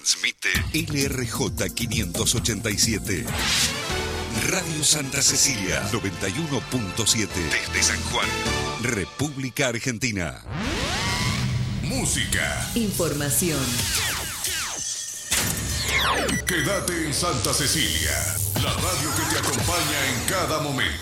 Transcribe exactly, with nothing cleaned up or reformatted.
Transmite L R J quinientos ochenta y siete. Radio Santa Cecilia noventa y uno punto siete. Desde San Juan, República Argentina. Música. Información. Quédate en Santa Cecilia, la radio que te acompaña en cada momento.